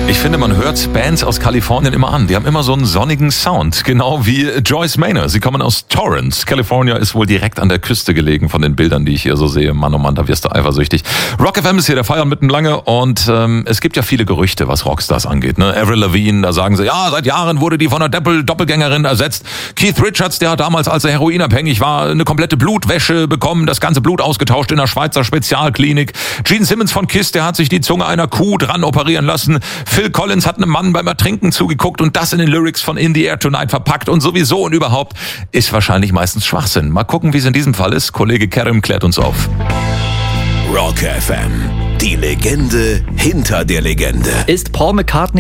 Ich finde, man hört Bands aus Kalifornien immer an. Die haben immer so einen sonnigen Sound, genau wie Joyce Manor. Sie kommen aus Torrance. California ist wohl direkt an der Küste gelegen von den Bildern, die ich hier so sehe. Mann, oh Mann, da wirst du eifersüchtig. Rock FM ist hier, der Feiern mitten lange und es gibt ja viele Gerüchte, was Rockstars angeht. Ne? Avril Lavigne, da sagen sie, ja, seit Jahren wurde die von einer Doppelgängerin ersetzt. Keith Richards, der hat damals, als er heroinabhängig war, eine komplette Blutwäsche bekommen, das ganze Blut ausgetauscht in einer Schweizer Spezialklinik. Gene Simmons von Kiss, der hat sich die Zunge einer Kuh dran operieren lassen. Phil Collins hat einem Mann beim Ertrinken zugeguckt und das in den Lyrics von In the Air Tonight verpackt und sowieso und überhaupt ist wahrscheinlich meistens Schwachsinn. Mal gucken, wie es in diesem Fall ist. Kollege Kerem klärt uns auf. Rock FM. Die Legende hinter der Legende. Ist Paul McCartney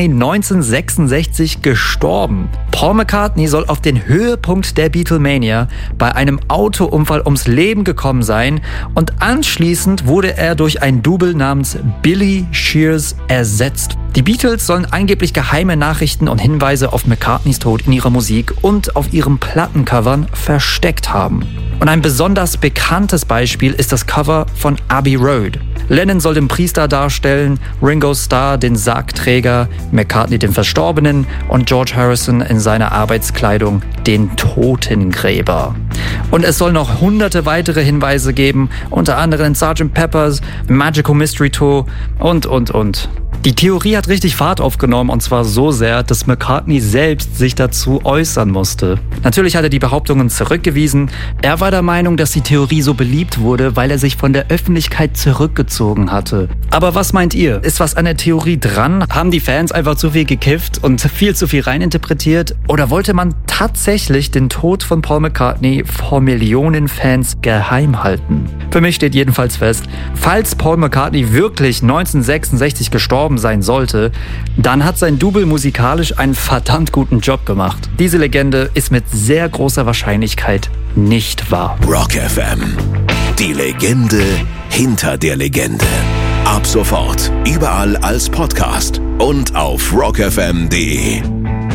1966 gestorben? Paul McCartney soll auf den Höhepunkt der Beatlemania bei einem Autounfall ums Leben gekommen sein und anschließend wurde er durch ein Double namens Billy Shears ersetzt. Die Beatles sollen angeblich geheime Nachrichten und Hinweise auf McCartneys Tod in ihrer Musik und auf ihren Plattencovern versteckt haben. Und ein besonders bekanntes Beispiel ist das Cover von Abbey Road. Lennon soll den Priester darstellen, Ringo Starr den Sargträger, McCartney den Verstorbenen und George Harrison in seiner Arbeitskleidung den Totengräber. Und es soll noch hunderte weitere Hinweise geben, unter anderem Sgt. Pepper's, Magical Mystery Tour und. Die Theorie hat richtig Fahrt aufgenommen und zwar so sehr, dass McCartney selbst sich dazu äußern musste. Natürlich hat er die Behauptungen zurückgewiesen. Er war der Meinung, dass die Theorie so beliebt wurde, weil er sich von der Öffentlichkeit zurückgezogen hatte. Aber was meint ihr? Ist was an der Theorie dran? Haben die Fans einfach zu viel gekifft und viel zu viel reininterpretiert? Oder wollte man tatsächlich den Tod von Paul McCartney vor Millionen Fans geheim halten? Für mich steht jedenfalls fest, falls Paul McCartney wirklich 1966 gestorben sein sollte, dann hat sein Double musikalisch einen verdammt guten Job gemacht. Diese Legende ist mit sehr großer Wahrscheinlichkeit nicht wahr. Rock FM. Die Legende hinter der Legende. Ab sofort überall als Podcast und auf rockfm.de.